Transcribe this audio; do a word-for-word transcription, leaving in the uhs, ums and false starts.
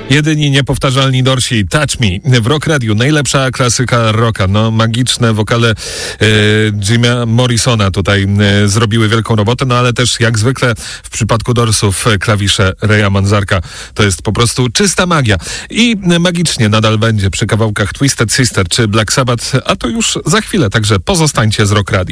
Jedyni niepowtarzalni Dorsi, Touch Me w Rock Radio, najlepsza klasyka rocka. No, magiczne wokale e, Jima Morrisona tutaj e, zrobiły wielką robotę, no ale też jak zwykle w przypadku Dorsów klawisze Raya Manzarka to jest po prostu czysta magia. I magicznie nadal będzie przy kawałkach Twisted Sister czy Black Sabbath, a to już za chwilę, także pozostańcie z Rock Radio.